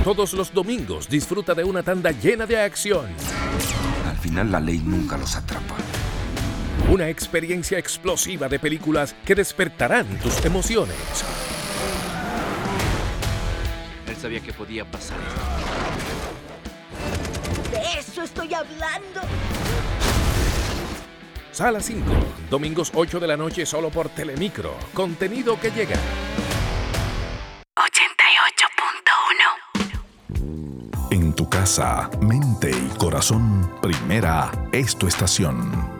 Todos los domingos disfruta de una tanda llena de acción. Al final la ley nunca los atrapa. Una experiencia explosiva de películas que despertarán tus emociones. Él sabía que podía pasar. ¡De eso estoy hablando! Sala 5, domingos 8 de la noche solo por Telemicro. Contenido que llega. 88.1. En tu casa, mente y corazón, Primera es tu estación.